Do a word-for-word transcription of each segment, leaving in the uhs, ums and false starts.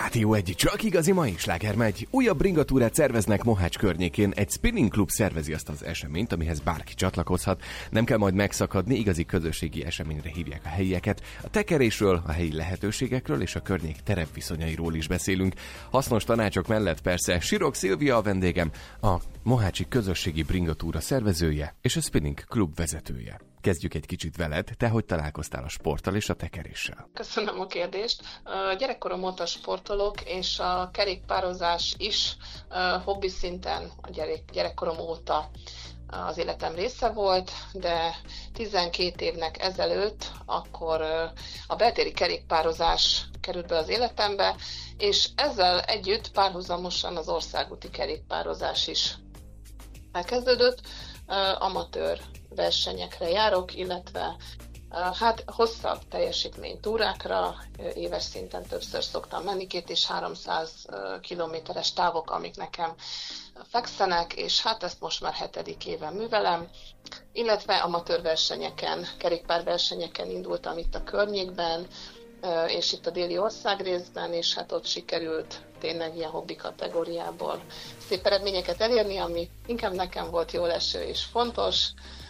Rádió egy, csak igazi mai sláger megy. Újabb bringatúrát szerveznek Mohács környékén. Egy spinning klub szervezi azt az eseményt, amihez bárki csatlakozhat. Nem kell majd megszakadni, igazi közösségi eseményre hívják a helyieket. A tekerésről, a helyi lehetőségekről és a környék terepviszonyairól is beszélünk. Hasznos tanácsok mellett persze Sirok Szilvia a vendégem, a mohácsi közösségi bringatúra szervezője és a spinning klub vezetője. Kezdjük egy kicsit veled, te hogy találkoztál a sporttal és a tekeréssel? Köszönöm a kérdést. Gyerekkorom óta sportolok, és a kerékpározás is hobbi szinten a gyerek, gyerekkorom óta az életem része volt, de tizenkét évnek ezelőtt akkor a beltéri kerékpározás került be az életembe, és ezzel együtt párhuzamosan az országúti kerékpározás is elkezdődött. Amatőr versenyekre járok, illetve hát hosszabb teljesítménytúrákra éves szinten többször szoktam menni, két és háromszáz kilométeres távok, amik nekem fekszenek, és hát ezt most már hetedik éve művelem, illetve amatőr versenyeken, kerékpárversenyeken indultam itt a környékben, és itt a déli országrészben, és hát ott sikerült tényleg ilyen hobbi kategóriából szép eredményeket elérni, ami inkább nekem volt jól eső és fontos,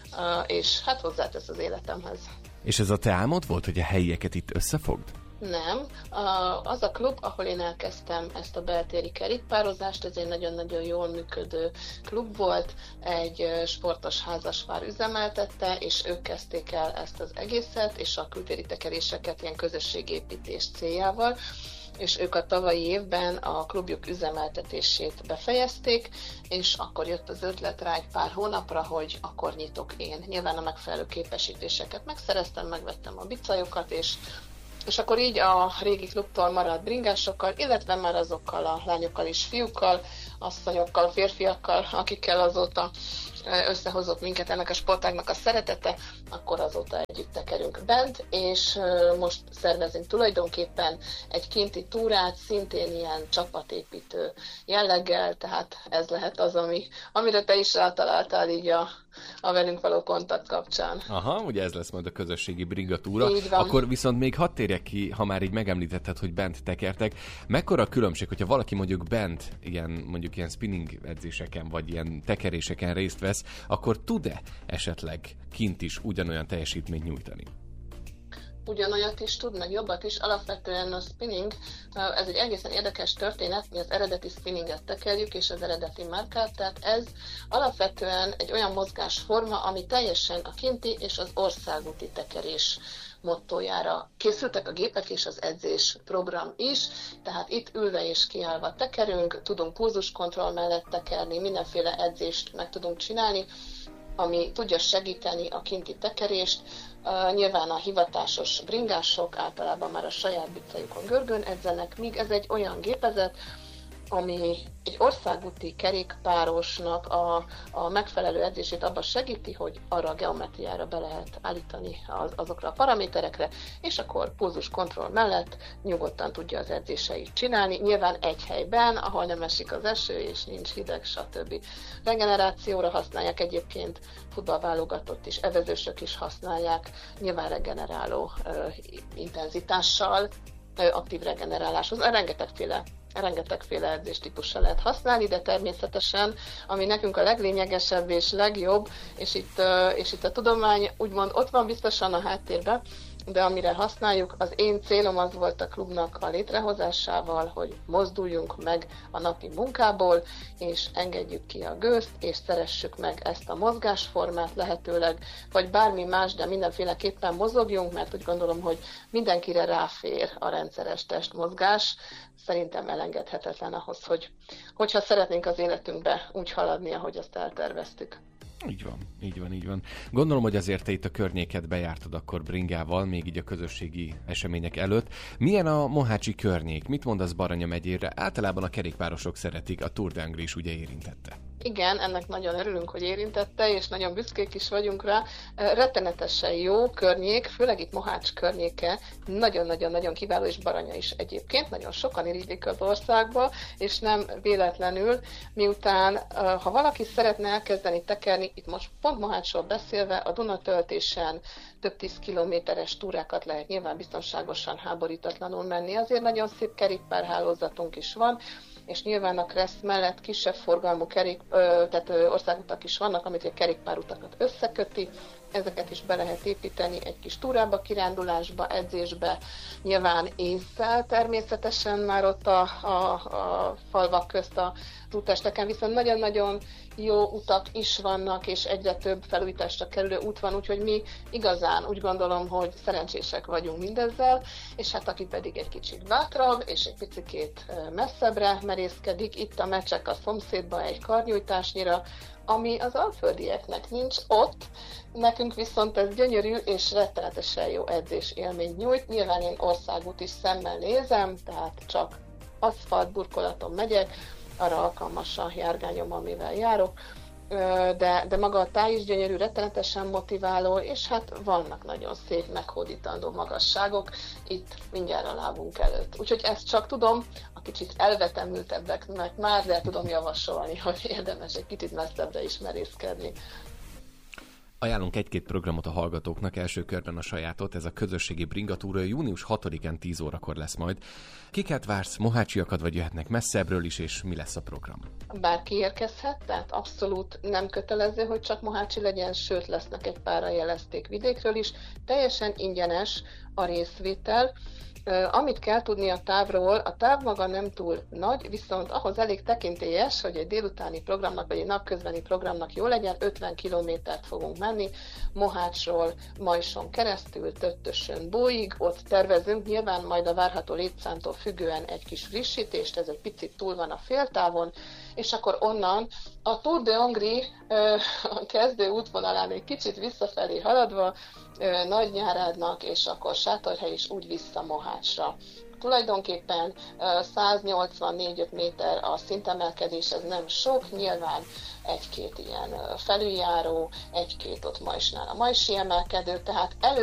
és hát hozzátesz az életemhez. És ez a te álmod volt, hogy a helyieket itt összefogd? Nem. Az a klub, ahol én elkezdtem ezt a beltéri kerékpározást, ez egy nagyon-nagyon jól működő klub volt, egy sportos házaspár üzemeltette, és ők kezdték el ezt az egészet, és a kültéri tekeréseket ilyen közösségépítés céljával, és ők a tavalyi évben a klubjuk üzemeltetését befejezték, és akkor jött az ötlet rá egy pár hónapra, hogy akkor nyitok én. Nyilván a megfelelő képesítéseket megszereztem, megvettem a bicajokat, és És akkor így a régi klubtól maradt bringásokkal, illetve már azokkal a lányokkal és fiúkkal, asszonyokkal, férfiakkal, akikkel azóta összehozott minket ennek a sportágnak a szeretete, akkor azóta együtt tekerünk bent, és most szervezünk tulajdonképpen egy kinti túrát, szintén ilyen csapatépítő jelleggel, tehát ez lehet az, ami, amire te is rátaláltál így a, a velünk való kontakt kapcsán. Aha, ugye ez lesz majd a közösségi bringatúra. Akkor viszont még hadd térjek ki, ha már így megemlítetted, hogy bent tekertek. Mekkora a különbség, hogyha valaki mondjuk bent ilyen, mondjuk ilyen spinning edzéseken, vagy ilyen tekeréseken részt vesz, akkor tud-e esetleg kint is ugyanolyan teljesítményt nyújtani? Ugyanolyat is tud, meg jobbat is. Alapvetően a spinning, ez egy egészen érdekes történet, mi az eredeti spinninget tekerjük, és az eredeti márkát, tehát ez alapvetően egy olyan mozgásforma, ami teljesen a kinti és az országúti tekerés mottójára készültek a gépek és az edzés program is, tehát itt ülve és kiállva tekerünk, tudunk pulzuskontroll mellett tekerni, mindenféle edzést meg tudunk csinálni, ami tudja segíteni a kinti tekerést. Uh, nyilván a hivatásos bringások általában már a saját bicajukon görgőn edzenek, míg ez egy olyan gépezet, ami egy országúti kerékpárosnak a, a megfelelő edzését abban segíti, hogy arra a geometriára be lehet állítani az, azokra a paraméterekre, és akkor pulzus kontroll mellett nyugodtan tudja az edzéseit csinálni. Nyilván egy helyben, ahol nem esik az eső, és nincs hideg, stb. Regenerációra használják egyébként, futballválogatott is, evezősök is használják, nyilván regeneráló ö, intenzitással, ö, aktív regeneráláshoz. Rengetegféle rengetegféle edzéstípussal lehet használni, de természetesen, ami nekünk a leglényegesebb és legjobb, és itt, és itt a tudomány úgymond ott van biztosan a háttérben, de amire használjuk, az én célom az volt a klubnak a létrehozásával, hogy mozduljunk meg a napi munkából, és engedjük ki a gőzt, és szeressük meg ezt a mozgásformát lehetőleg, vagy bármi más, de mindenféleképpen mozogjunk, mert úgy gondolom, hogy mindenkire ráfér a rendszeres testmozgás. Szerintem elengedhetetlen ahhoz, hogy, hogyha szeretnénk az életünkbe úgy haladni, ahogy azt elterveztük. Így van, így van, így van. Gondolom, hogy azért te itt a környéket bejártad akkor bringával, még így a közösségi események előtt. Milyen a mohácsi környék? Mit mondasz Baranya megyére? Általában a kerékpárosok szeretik, a Tour de Anglia is ugye érintette. Igen, ennek nagyon örülünk, hogy érintette, és nagyon büszkék is vagyunk rá. Rettenetesen jó környék, főleg itt Mohács környéke, nagyon-nagyon-nagyon kiváló, és Baranya is egyébként. Nagyon sokan irigylik az országba, és nem véletlenül, miután ha valaki szeretne elkezdeni tekerni, itt most pont Mohácsról beszélve, a Dunatöltésen több tíz kilométeres túrákat lehet nyilván biztonságosan, háborítatlanul menni. Azért nagyon szép kerékpárhálózatunk is van, és nyilván a Kressz mellett kisebb forgalmú kerék, ö, tehát ö, országutak is vannak, amit a kerékpárutakat összeköti, ezeket is be lehet építeni egy kis túrába, kirándulásba, edzésbe, nyilván észszel természetesen már ott a, a, a falvak közt a útesteken, viszont nagyon-nagyon jó utak is vannak, és egyre több felújításra kerülő út van, úgyhogy mi igazán úgy gondolom, hogy szerencsések vagyunk mindezzel, és hát aki pedig egy kicsit bátrabb, és egy picikét messzebbre merészkedik, itt a Mecsek a szomszédban egy karnyújtásnyira, ami az alföldieknek nincs ott, nekünk viszont ez gyönyörű és rettenetesen jó edzés élményt nyújt. Nyilván én országút is szemmel nézem, tehát csak aszfalt burkolaton megyek, arra alkalmas a járgányom, amivel járok, de, de maga a táj is gyönyörű, rettenetesen motiváló, és hát vannak nagyon szép, meghódítandó magasságok itt mindjárt a lábunk előtt. Úgyhogy ezt csak tudom, a kicsit elvetemültebbeknek már, de tudom javasolni, hogy érdemes egy kicsit messzebbre is merészkedni. Ajánlunk egy-két programot a hallgatóknak, első körben a sajátot, ez a közösségi bringatúra június hatodikán tíz órakor lesz majd. Kiket vársz, mohácsiakat, vagy jöhetnek messzebbről is, és mi lesz a program? Bárki érkezhet, tehát abszolút nem kötelező, hogy csak mohácsi legyen, sőt lesznek egy páran jelezték vidékről is, teljesen ingyenes a részvétel. Amit kell tudni a távról, a táv maga nem túl nagy, viszont ahhoz elég tekintélyes, hogy egy délutáni programnak, vagy egy napközbeni programnak jó legyen, ötven kilométert fogunk menni, Mohácsról Majson keresztül, Töttösön Bóig, ott tervezünk, nyilván majd a várható létszámtól függően egy kis frissítést, ez egy picit túl van a féltávon, és akkor onnan a Tour de Hongrie a kezdő útvonalán egy kicsit visszafelé haladva, Nagynyárádnak, és akkor Sátorhely is úgy vissza Mohácsra. Tulajdonképpen száznyolcvannégy méter a szintemelkedés, ez nem sok, nyilván egy-két ilyen felüljáró, egy-két ott Majsnál a majsi emelkedő, tehát elő